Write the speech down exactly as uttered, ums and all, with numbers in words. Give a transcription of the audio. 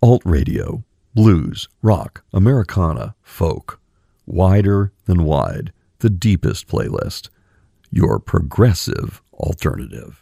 Alt radio, blues, rock, Americana, folk. Wider than wide, the deepest playlist. Your progressive alternative.